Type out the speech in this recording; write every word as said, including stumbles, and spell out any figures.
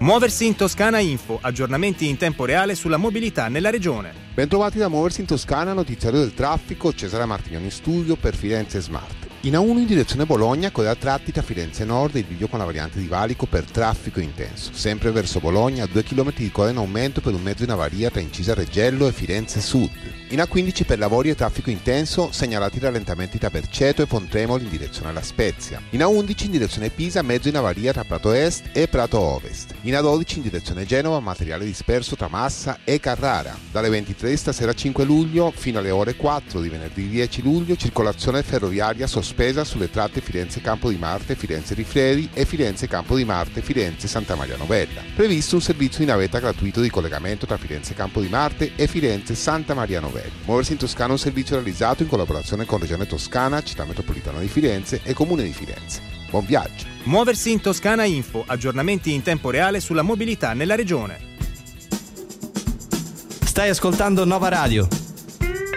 Muoversi in Toscana Info, aggiornamenti in tempo reale sulla mobilità nella regione. Bentrovati da Muoversi in Toscana, notiziario del traffico, Cesare Martignoni in studio per Firenze Smart. In A uno in direzione Bologna, coda a tratti tra Firenze Nord e il bivio con la variante di Valico per traffico intenso. Sempre verso Bologna, due chilometri di coda in aumento per un mezzo in avaria tra Incisa Reggello e Firenze Sud. In A quindici per lavori e traffico intenso, segnalati rallentamenti tra Berceto e Pontremoli in direzione alla Spezia. In A undici in direzione Pisa, mezzo in avaria tra Prato Est e Prato Ovest. In A dodici in direzione Genova, materiale disperso tra Massa e Carrara. Dalle ventitré stasera cinque luglio fino alle ore quattro di venerdì dieci luglio, circolazione ferroviaria sospesa sulle tratte Firenze Campo di Marte, Firenze Rifredi e Firenze Campo di Marte, Firenze Santa Maria Novella. Previsto un servizio di navetta gratuito di collegamento tra Firenze Campo di Marte e Firenze Santa Maria Novella. Muoversi in Toscana è un servizio realizzato in collaborazione con Regione Toscana, Città Metropolitana di Firenze e Comune di Firenze. Buon viaggio! Muoversi in Toscana Info, aggiornamenti in tempo reale sulla mobilità nella regione. Stai ascoltando Nova Radio.